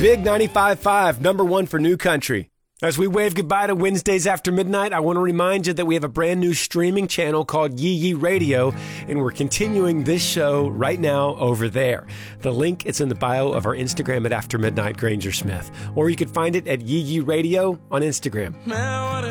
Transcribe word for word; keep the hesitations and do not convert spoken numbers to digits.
Big ninety-five point five, number one for New Country. As we wave goodbye to Wednesdays after midnight, I want to remind you that we have a brand new streaming channel called Yee Yee Radio, and we're continuing this show right now over there. The link is in the bio of our Instagram at After Midnight Granger Smith, or you can find it at Yee Yee Radio on Instagram. Man, what a